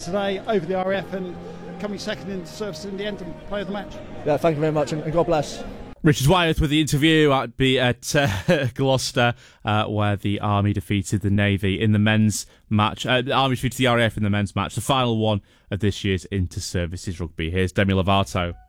today over the RAF and coming second in service in the end and player of the match. Yeah, thank you very much, and God bless. Richard Wyeth with the interview at Gloucester, where the Army defeated the Navy in the men's match. The Army defeated the RAF in the men's match, the final one of this year's Inter-Services Rugby. Here's Demi Lovato.